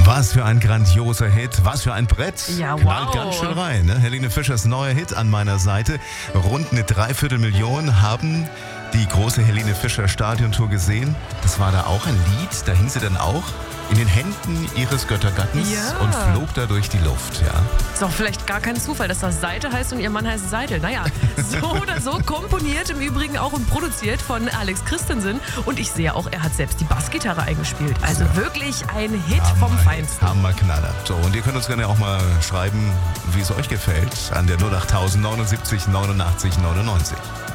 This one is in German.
Was für ein grandioser Hit, was für ein Brett. Ja, Knallt wow. ganz schön rein. Ne? Helene Fischers neuer Hit an meiner Seite. Rund eine Dreiviertelmillion haben die große Helene Fischer Stadiontour gesehen. Das war da auch ein Lied, da hing sie dann auch in den Händen ihres Göttergattens und flog da durch die Luft. Ja. Ist auch vielleicht gar kein Zufall, dass das Seite heißt und ihr Mann heißt Seidel. Naja, so oder so, komponiert im Übrigen auch und produziert von Alex Christensen. Und ich sehe auch, er hat selbst die Bassgitarre eingespielt. Also wirklich ein Hit vom Feinsten. Hammerknaller. So, und ihr könnt uns gerne auch mal schreiben, wie es euch gefällt, an der 08000 79 89 99.